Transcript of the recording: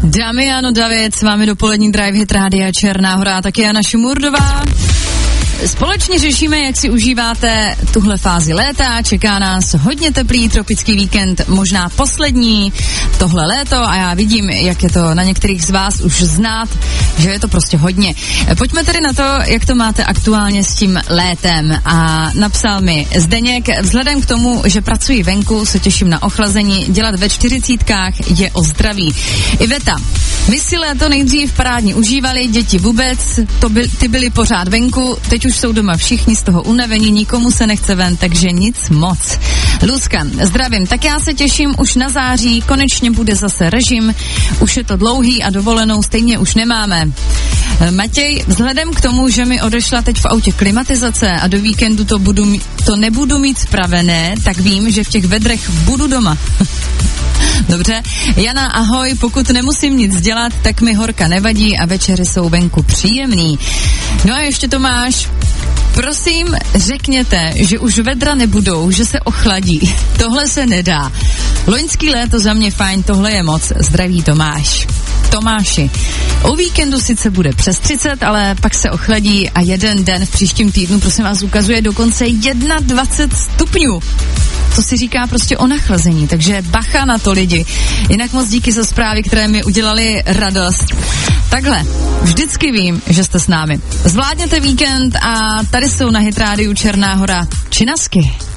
Dámy a David, s vámi dopolední Drive Hit Rádia Černá Hora, taky Jana Šumurdová. Společně řešíme, jak si užíváte tuhle fázi léta. Čeká nás hodně teplý tropický víkend, možná poslední tohle léto a já vidím, jak je to na některých z vás už znát, že je to prostě hodně. Pojďme tedy na to, jak to máte aktuálně s tím létem. A napsal mi Zdeněk, vzhledem k tomu, že pracuji venku, se těším na ochlazení, dělat ve 40 je o zdraví. Iveta, my si léto nejdřív parádně užívali, děti vůbec, ty byly pořád venku, teď už jsou doma všichni z toho unavení, nikomu se nechce ven, takže nic moc. Luzka, zdravím, tak já se těším už na září, konečně bude zase režim, už je to dlouhý a dovolenou stejně už nemáme. Matěj, vzhledem k tomu, že mi odešla teď v autě klimatizace a do víkendu to nebudu mít spravené, tak vím, že v těch vedrech budu doma. Dobře, Jana, ahoj, pokud nemusím nic dělat, tak mi horka nevadí a večery jsou venku příjemný. No a ještě Tomáš, prosím, řekněte, že už vedra nebudou, že se ochladí. Tohle se nedá. Loňský léto za mě fajn, tohle je moc. Zdraví Tomáš. Tomáši, o víkendu sice bude přes 30, ale pak se ochladí a jeden den v příštím týdnu, prosím vás, ukazuje dokonce 21 stupňů. To si říká prostě o nachlazení, takže bacha na to lidi. Jinak moc díky za zprávy, které mi udělali radost. Takhle, vždycky vím, že jste s námi. Zvládněte víkend a tady jsou na Hit Rádiu Černá Hora činasky.